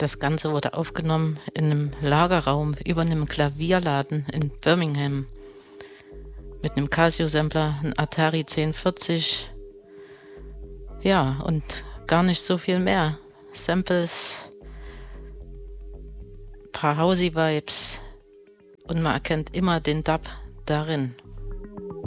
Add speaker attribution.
Speaker 1: Das Ganze wurde aufgenommen in einem Lagerraum über einem Klavierladen in Birmingham mit einem Casio-Sampler, einem Atari 1040. Ja, und gar nicht so viel mehr. Samples, paar Housey-Vibes und man erkennt immer den Dub darin.